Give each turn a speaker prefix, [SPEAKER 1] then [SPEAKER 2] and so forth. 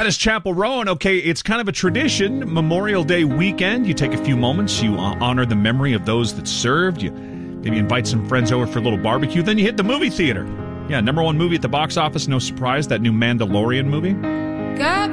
[SPEAKER 1] That is Chapel Row, and okay, it's kind of a tradition. Memorial Day weekend, you take a few moments, you honor the memory of those that served, you maybe invite some friends over for a little barbecue, then you hit the movie theater. Yeah, #1 movie at the box office, no surprise, that new Mandalorian movie.
[SPEAKER 2] God